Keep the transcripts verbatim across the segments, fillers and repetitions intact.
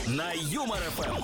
на Юмор ФМ.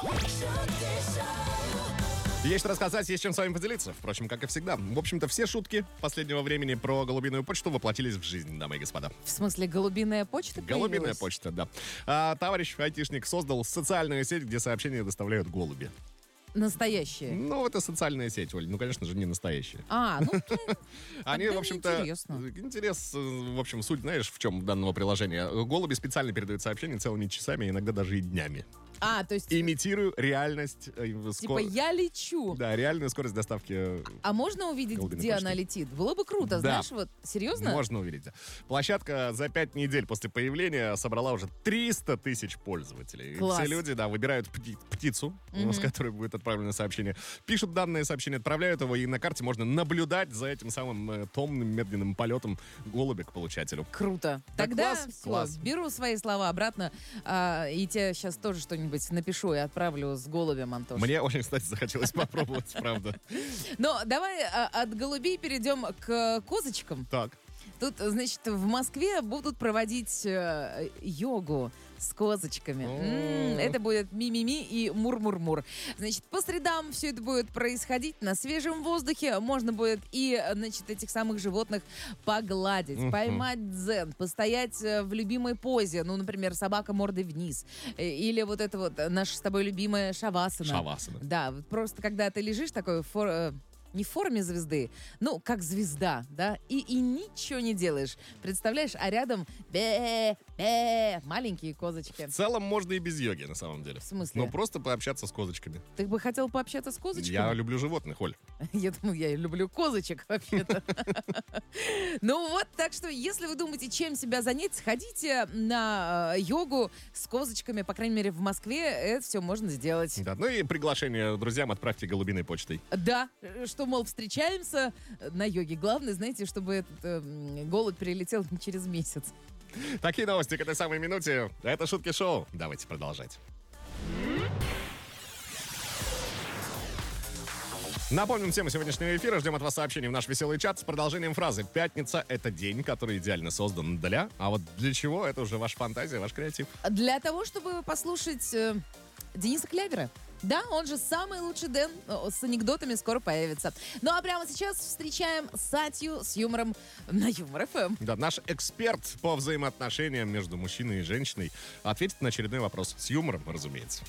Есть что рассказать, есть чем с вами поделиться. Впрочем, как и всегда. В общем-то, все шутки последнего времени про голубиную почту воплотились в жизнь, дамы и господа. В смысле, голубиная почта Голубиная появилась? почта, да. А, товарищ айтишник создал социальную сеть, где сообщения доставляют голуби. Настоящие. Ну, это социальная сеть, Оль. Ну, конечно же, не настоящая. А, ну, Они, в общем-то... интересно. Интерес, в общем, суть, знаешь, в чем данного приложения? Голуби специально передают сообщения целыми часами, иногда даже и днями. А, то есть, Имитирую реальность... э, типа, скор- я лечу. Да, реальную скорость доставки. А можно увидеть, голубиной где почты. она летит? Было бы круто, Да. знаешь, вот, серьезно? Можно увидеть. да. Площадка за пять недель после появления собрала уже триста тысяч пользователей. И Класс. все люди, да, выбирают пти- птицу, с которой будет отправлено сообщение, пишут данное сообщение, отправляют его, и на карте можно наблюдать за этим самым э, томным, медленным полетом голубя к получателю. Круто. Да, Тогда класс, все, класс. беру свои слова обратно, а, и тебе сейчас тоже что-нибудь напишу и отправлю с голубем, Антош. Мне очень, кстати, захотелось попробовать, правда. Но давай а, от голубей перейдем к козочкам. Так. Тут, значит, в Москве будут проводить э, йогу с козочками. М, это будет ми-ми-ми и мур-мур-мур. Значит, по средам все это будет происходить на свежем воздухе. Можно будет и, значит, этих самых животных погладить, Мгм. поймать дзен, постоять э, в любимой позе. Ну, например, собака мордой вниз. Э, Или вот это вот наша с тобой любимая шавасана. Шавасана. Да, вот просто когда ты лежишь такой в фор- э, не в форме звезды, ну, как звезда, да, и, и ничего не делаешь. Представляешь, а рядом бе бе маленькие козочки. В целом можно и без йоги, на самом деле. В смысле? Ну, просто пообщаться с козочками. Ты бы хотел пообщаться с козочками? Я люблю животных, Оль. Я думаю, я люблю козочек вообще-то. Ну вот, так что, если вы думаете, чем себя занять, сходите на э, йогу с козочками, по крайней мере, в Москве это все можно сделать. Да, ну и приглашение друзьям отправьте голубиной почтой. Да, э, что, мол, встречаемся на йоге. Главное, знаете, чтобы этот э, м, голубь прилетел не через месяц. Такие новости к этой самой минуте. Это Шутки Шоу. Давайте продолжать. Напомним тему сегодняшнего эфира. Ждем от вас сообщений в наш веселый чат с продолжением фразы «Пятница — это день, который идеально создан для...» А вот для чего — это уже ваша фантазия, ваш креатив. Для того, чтобы послушать э, Дениса Клявера. Да, он же самый лучший Дэн, э, с анекдотами скоро появится. Ну а прямо сейчас встречаем Сатью с юмором на Юмор ФМ. Да, наш эксперт по взаимоотношениям между мужчиной и женщиной ответит на очередной вопрос. С юмором, разумеется.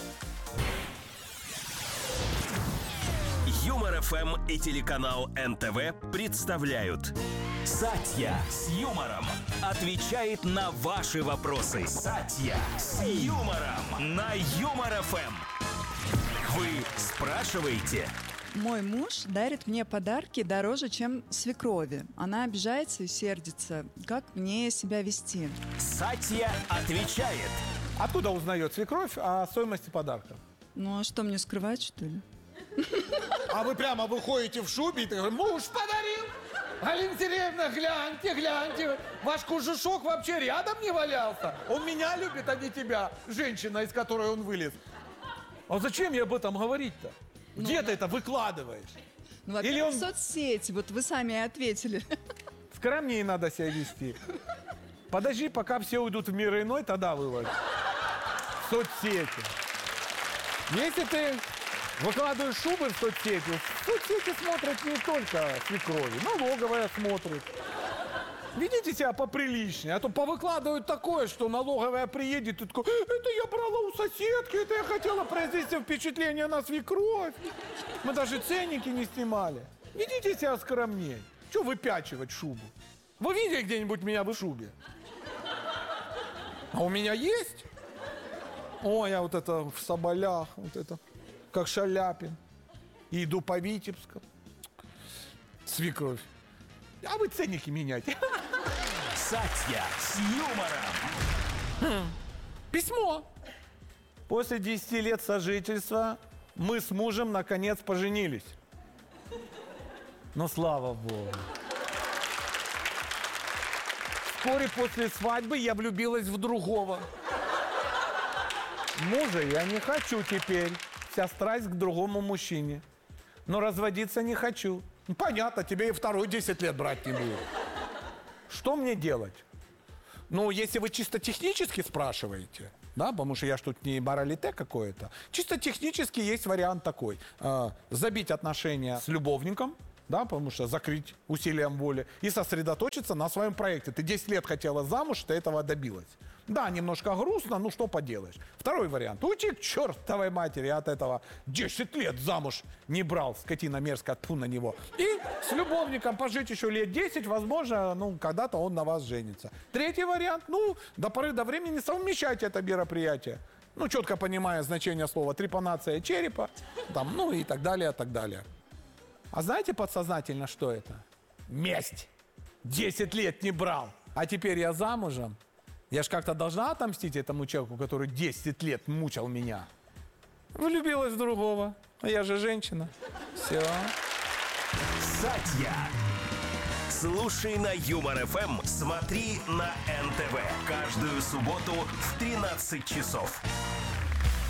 Юмор ФМ и телеканал эн тэ вэ представляют Сатья с юмором отвечает на ваши вопросы. Сатья с юмором на Юмор ФМ. Вы спрашиваете? Мой муж дарит мне подарки дороже, чем свекрови. Она обижается и сердится. Как мне себя вести? Сатья отвечает. Откуда узнает свекровь о стоимости подарка? Ну а что, мне скрывать, что ли? А вы прямо выходите в шубе и ты говоришь, муж подарил? Галина Сергеевна, гляньте, гляньте. Ваш кожушок вообще рядом не валялся. Он меня любит, а не тебя, женщина, из которой он вылез. А зачем я об этом говорить-то? Где ты это выкладываешь? Ну, во-первых, Или он- в соцсети, вот вы сами и ответили. Скромнее надо себя вести. Подожди, пока все уйдут в мир иной, тогда выложи. В соцсети. Если ты выкладываешь шубы в соцсети, в соцсети смотрят не только свекрови, налоговая смотрит. Ведите себя поприличнее, а то повыкладывают такое, что налоговая приедет и такой, это я брала у соседки, это я хотела произвести впечатление на свекровь. Мы даже ценники не снимали. Ведите себя скромнее. Чего выпячивать шубу? Вы видели где-нибудь меня в шубе? А у меня есть? О, я вот это в соболях, вот это, как Шаляпин. И иду по Витебскому. Свекровь. А вы ценники меняйте. Сатья с юмором. Письмо. После десяти лет сожительства мы с мужем наконец поженились. Но слава богу. Вскоре после свадьбы я влюбилась в другого. Мужа я не хочу теперь. Вся страсть к другому мужчине. Но разводиться не хочу. Ну, понятно, тебе и второй десять лет брать не буду. Что мне делать? Ну, если вы чисто технически спрашиваете, да, потому что я ж тут не баралите какое-то. Чисто технически есть вариант такой. Э, забить отношения с любовником, да, потому что закрыть усилием воли, и сосредоточиться на своем проекте. Ты десять лет хотела замуж, ты этого добилась. Да, немножко грустно, ну что поделаешь. Второй вариант. Уйти к чертовой матери от этого. десять лет замуж не брал, скотина мерзкая, тьфу на него. И с любовником пожить еще лет десять, возможно, ну, когда-то он на вас женится. Третий вариант. Ну, до поры до времени совмещайте это мероприятие. Ну, четко понимая значение слова трепанация черепа, там, ну и так далее, так далее. А знаете подсознательно, что это? Месть. десять лет не брал. А теперь я замужем. Я ж как-то должна отомстить этому человеку, который десять лет мучил меня. Влюбилась в другого. А я же женщина. Все. Сатья. Слушай на Юмор эф эм, смотри на эн тэ вэ. Каждую субботу в тринадцать часов.